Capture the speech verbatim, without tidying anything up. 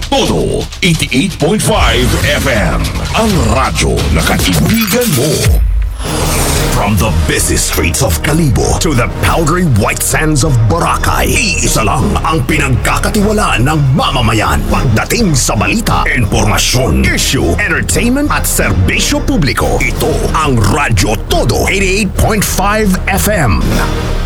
Todo eighty-eight point five F M. Ang radyo na kaibigan mo. From the busy streets of Kalibo to the powdery white sands of Boracay, iisa lang ang pinagkakatiwalaan ng mamamayan pagdating sa balita, informasyon, issue, entertainment at serbisyo publiko. Ito ang Radyo Todo eighty-eight point five F M.